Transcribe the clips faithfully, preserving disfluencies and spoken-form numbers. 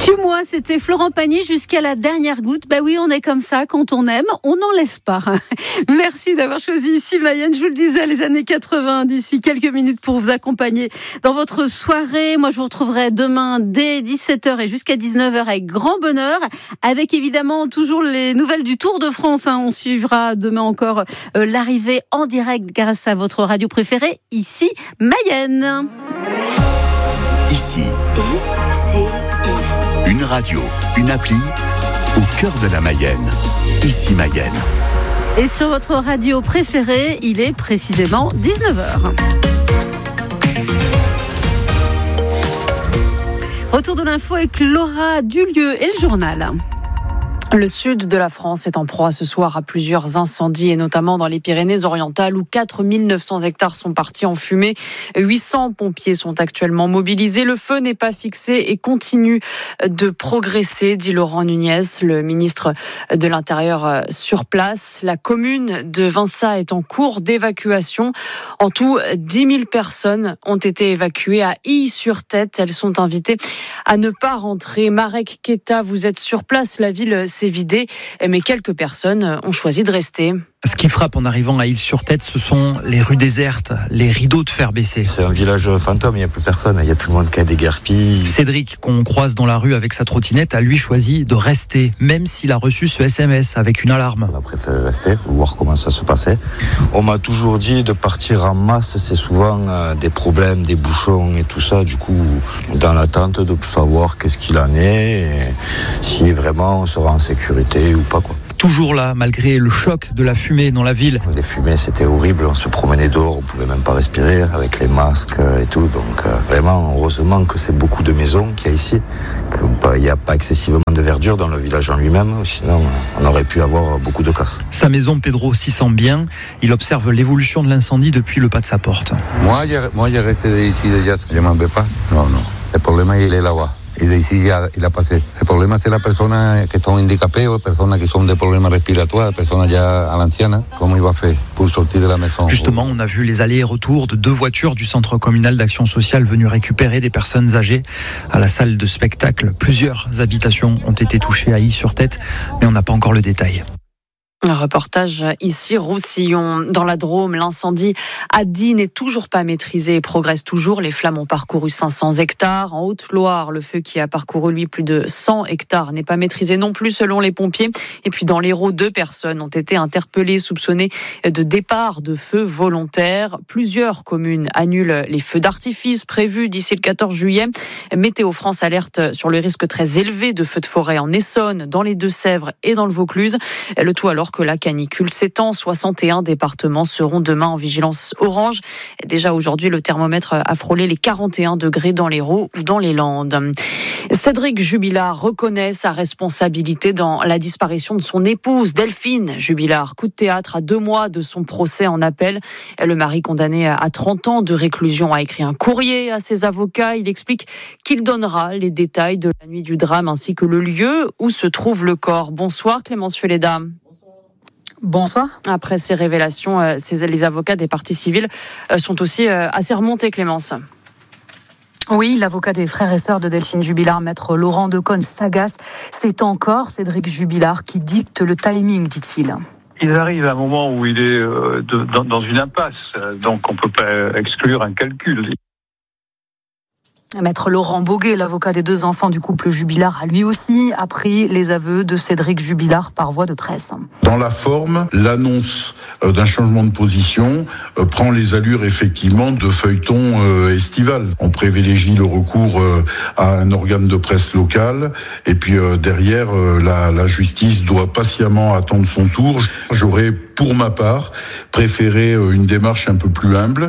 Tue-moi, c'était Florent Pagny jusqu'à la dernière goutte. Bah oui, on est comme ça, quand on aime, on n'en laisse pas. Merci d'avoir choisi ici Mayenne. Je vous le disais, les années quatre-vingts, d'ici quelques minutes pour vous accompagner dans votre soirée. Moi, je vous retrouverai demain dès dix-sept heures et jusqu'à dix-neuf heures avec grand bonheur, avec évidemment toujours les nouvelles du Tour de France. On suivra demain encore euh, l'arrivée en direct grâce à votre radio préférée, ici Mayenne. Ici, I C I. Une radio, une appli, au cœur de la Mayenne. Ici Mayenne. Et sur votre radio préférée, il est précisément dix-neuf heures. Retour de l'info avec Laura Dulieu et le journal. Le sud de la France est en proie ce soir à plusieurs incendies, et notamment dans les Pyrénées-Orientales où quatre mille neuf cents hectares sont partis en fumée. huit cents pompiers sont actuellement mobilisés. Le feu n'est pas fixé et continue de progresser, dit Laurent Nunez, le ministre de l'Intérieur sur place. La commune de Vinça est en cours d'évacuation. En tout, dix mille personnes ont été évacuées à Illes-sur-Tête. Elles sont invitées à ne pas rentrer. Marek Keta, vous êtes sur place. La ville s'est vidée, mais quelques personnes ont choisi de rester. Ce qui frappe en arrivant à Illes-sur-Tête, ce sont les rues désertes, les rideaux de fer baissés. C'est un village fantôme, il n'y a plus personne, il y a tout le monde qui a déguerpi. Cédric, qu'on croise dans la rue avec sa trottinette, a lui choisi de rester, même s'il a reçu ce S M S avec une alarme. On a préféré rester, voir comment ça se passait. On m'a toujours dit de partir en masse, c'est souvent euh, des problèmes, des bouchons et tout ça. Du coup, dans l'attente de savoir qu'est-ce qu'il en est, et si vraiment on sera en sécurité ou pas, quoi. Toujours là, malgré le choc de la fumée dans la ville. Les fumées, c'était horrible. On se promenait dehors, on pouvait même pas respirer avec les masques et tout. Donc euh, vraiment, heureusement que c'est beaucoup de maisons qu'il y a ici. Qu'il n'y a pas excessivement de verdure dans le village en lui-même. Sinon, on aurait pu avoir beaucoup de casse. Sa maison, Pedro s'y sent bien. Il observe l'évolution de l'incendie depuis le pas de sa porte. Moi, j'ai resté ici déjà. Je ne m'en vais pas. Non, non. Le problème, il est là-bas. Et d'ici, il a passé. Le problème, c'est la personne qui sont handicapées, les personnes qui ont des problèmes respiratoires, les personnes déjà à l'ancienne. Comment il va faire pour sortir de la maison? Justement, on a vu les allers et retours de deux voitures du Centre communal d'action sociale venues récupérer des personnes âgées à la salle de spectacle. Plusieurs habitations ont été touchées à Illes-sur-Tête, mais on n'a pas encore le détail. Un reportage ici, Roussillon. Dans la Drôme, l'incendie à Die n'est toujours pas maîtrisé et progresse toujours. Les flammes ont parcouru cinq cents hectares. En Haute-Loire, le feu qui a parcouru, lui, plus de cent hectares n'est pas maîtrisé non plus selon les pompiers. Et puis dans l'Hérault, deux personnes ont été interpellées, soupçonnées de départ de feu volontaire. Plusieurs communes annulent les feux d'artifice prévus d'ici le quatorze juillet. Météo France alerte sur le risque très élevé de feux de forêt en Essonne, dans les Deux-Sèvres et dans le Vaucluse. Le tout alors que la canicule s'étend. soixante et un départements seront demain en vigilance orange. Déjà aujourd'hui, le thermomètre a frôlé les quarante et un degrés dans l'Hérault ou dans les Landes. Cédric Jubilard reconnaît sa responsabilité dans la disparition de son épouse, Delphine Jubilard. Coup de théâtre à deux mois de son procès en appel. Le mari, condamné à trente ans de réclusion, a écrit un courrier à ses avocats. Il explique qu'il donnera les détails de la nuit du drame ainsi que le lieu où se trouve le corps. Bonsoir Clémence Fuleda. Bonsoir. Après ces révélations, les avocats des parties civiles sont aussi assez remontés, Clémence. Oui, l'avocat des frères et sœurs de Delphine Jubilard, maître Laurent Decaune, s'agace. C'est encore Cédric Jubilard qui dicte le timing, dit-il. Il arrive à un moment où il est euh, de, dans, dans une impasse, donc on ne peut pas exclure un calcul. Maître Laurent Boguet, l'avocat des deux enfants du couple Jubilard, a lui aussi appris les aveux de Cédric Jubilard par voie de presse. Dans la forme, l'annonce d'un changement de position prend les allures effectivement de feuilleton estival. On privilégie le recours à un organe de presse local et puis derrière, la, la justice doit patiemment attendre son tour. J'aurais, pour ma part, préféré une démarche un peu plus humble.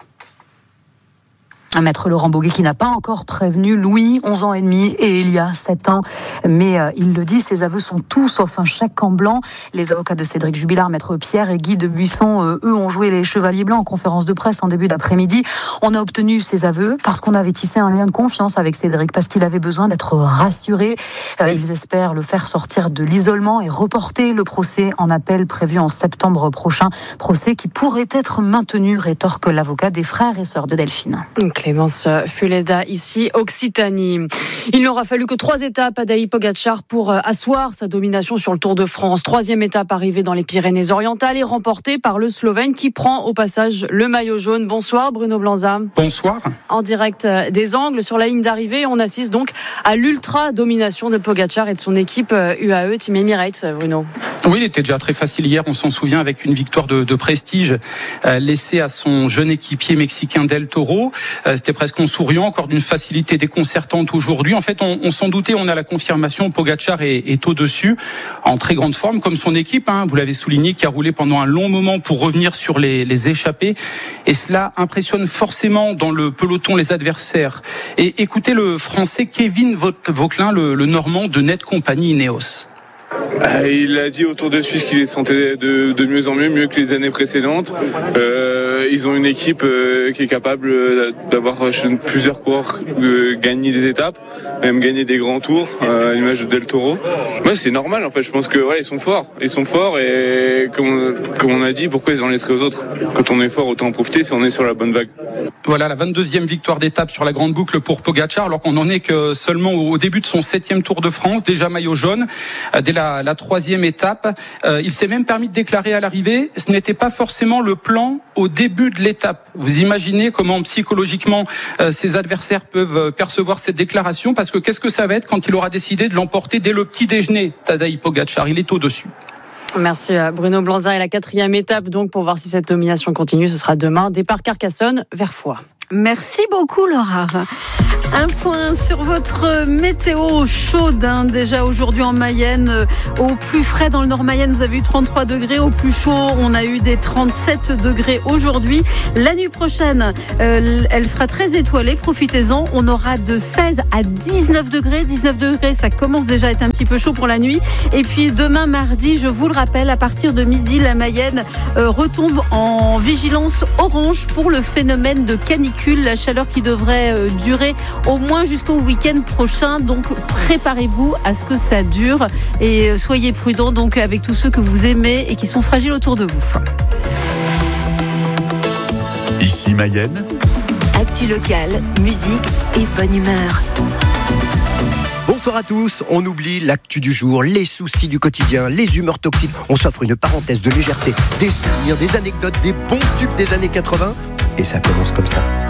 Maître Laurent Boguet qui n'a pas encore prévenu Louis, onze ans et demi, et Elia, sept ans. Mais euh, il le dit, ses aveux sont tout sauf un chèque en blanc. Les avocats de Cédric Jubilard, Maître Pierre et Guy de Buisson, euh, eux, ont joué les chevaliers blancs en conférence de presse en début d'après-midi. On a obtenu ces aveux parce qu'on avait tissé un lien de confiance avec Cédric, parce qu'il avait besoin d'être rassuré. Euh, ils espèrent le faire sortir de l'isolement et reporter le procès en appel prévu en septembre prochain. Procès qui pourrait être maintenu, rétorque l'avocat des frères et sœurs de Delphine. Clémence Fuleda, ici Occitanie. Il n'aura fallu que trois étapes à Tadej Pogačar pour asseoir sa domination sur le Tour de France. Troisième étape arrivée dans les Pyrénées-Orientales et remportée par le Slovène qui prend au passage le maillot jaune. Bonsoir Bruno Blanza. Bonsoir. En direct des Angles, sur la ligne d'arrivée, on assiste donc à l'ultra-domination de Pogačar et de son équipe U A E Team Emirates, Bruno. Oui, il était déjà très facile hier, on s'en souvient, avec une victoire de, de prestige euh, laissée à son jeune équipier mexicain Del Toro. Euh, c'était presque en souriant, encore d'une facilité déconcertante aujourd'hui. En fait, on, on s'en doutait, on a la confirmation, Pogačar est, est au-dessus, en très grande forme, comme son équipe, hein, vous l'avez souligné, qui a roulé pendant un long moment pour revenir sur les, les échappées. Et cela impressionne forcément dans le peloton les adversaires. Et écoutez le français Kevin Vauquelin, le, le normand de Net Company Ineos. Euh, il a dit autour de Suisse qu'il les sentait de, de mieux en mieux, mieux que les années précédentes. Euh, ils ont une équipe euh, qui est capable d'avoir plusieurs coureurs euh, gagner des étapes, même gagner des grands tours, euh, à l'image de Del Toro. Ouais, c'est normal en fait. Je pense que ouais, ils sont forts, ils sont forts et comme, comme on a dit, pourquoi ils en laisseraient aux autres ? Quand on est fort, autant en profiter si on est sur la bonne vague. Voilà la vingt-deuxième victoire d'étape sur la grande boucle pour Pogačar, alors qu'on n'en est que seulement au début de son septième Tour de France, déjà maillot jaune. Dès la, la troisième étape, euh, il s'est même permis de déclarer à l'arrivée, ce n'était pas forcément le plan au début de l'étape. Vous imaginez comment psychologiquement euh, ses adversaires peuvent percevoir cette déclaration, parce que qu'est-ce que ça va être quand il aura décidé de l'emporter dès le petit déjeuner, Tadej Pogačar, il est au-dessus. Merci Bruno Blanza. Et la quatrième étape, donc, pour voir si cette domination continue, ce sera demain. Départ Carcassonne vers Foix. Merci beaucoup Laura. Un point sur votre météo chaude, hein, déjà aujourd'hui en Mayenne, euh, au plus frais dans le Nord Mayenne, vous avez eu trente-trois degrés, au plus chaud, on a eu des trente-sept degrés aujourd'hui. La nuit prochaine, euh, elle sera très étoilée, profitez-en, on aura de seize à dix-neuf degrés, dix-neuf degrés, ça commence déjà à être un petit peu chaud pour la nuit. Et puis demain mardi, je vous le rappelle, à partir de midi, la Mayenne euh, retombe en vigilance orange pour le phénomène de canicule. La chaleur qui devrait euh, durer au moins jusqu'au week-end prochain. Donc préparez-vous à ce que ça dure et euh, soyez prudents donc avec tous ceux que vous aimez et qui sont fragiles autour de vous. Ici Mayenne. Actu locale, musique et bonne humeur. Bonsoir à tous, on oublie l'actu du jour, les soucis du quotidien, les humeurs toxiques. On s'offre une parenthèse de légèreté, des souvenirs, des anecdotes, des bons tubes des années quatre-vingts. Et ça commence comme ça.